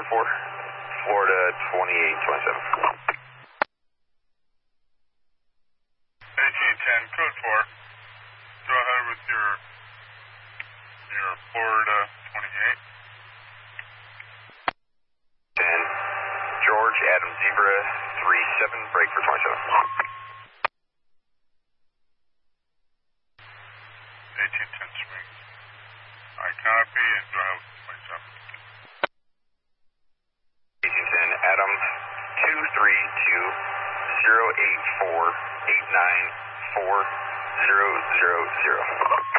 Florida 2827. 1810, code 4. Go ahead with your Florida 28. 10, George Adam Zebra 37, break for 27. 1810 swing. I copy and go ahead with 27. 1810, Adam 232 084 894 000.